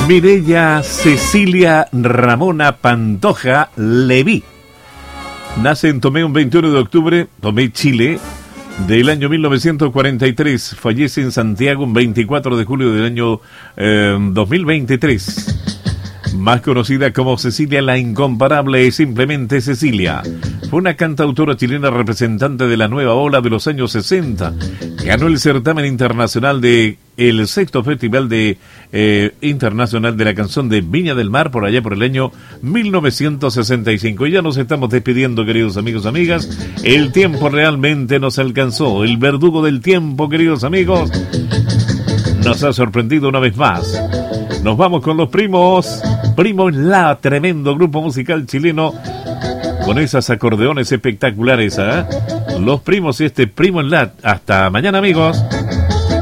Mireya Cecilia Ramona Pantoja Leví. Nace en Tomé un 21 de octubre, Tomé, Chile, del año 1943. Fallece en Santiago un 24 de julio del año 2023. Más conocida como Cecilia la Incomparable y simplemente Cecilia. Fue una cantautora chilena representante de la nueva ola de los años 60. Ganó el certamen internacional de el sexto Festival Internacional de la Canción de Viña del Mar por allá por el año 1965. Y ya nos estamos despidiendo, queridos amigos, amigas. El tiempo realmente nos alcanzó. El verdugo del tiempo, queridos amigos, nos ha sorprendido una vez más. Nos vamos con los Primos. Primos La, tremendo grupo musical chileno con esas acordeones espectaculares, ¿eh? Los Primos y este Primo La. Hasta mañana, amigos.